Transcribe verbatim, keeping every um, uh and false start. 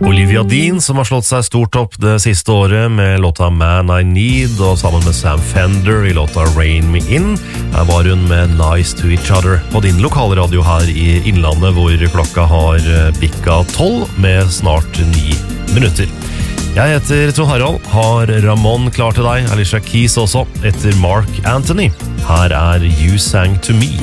Olivia Dean, som har slått seg stort opp det siste året med låta Man I Need, og sammen med Sam Fender i låta Rain Me In. Her var hun med Nice to Each Other på din lokalradio her i Innlandet, hvor klokka har bikka tolv med snart ni minutter. Jeg heter Trond Harald, har Ramon klar til deg, Alicia Keys også, etter Mark Anthony. Her er You Sang To Me.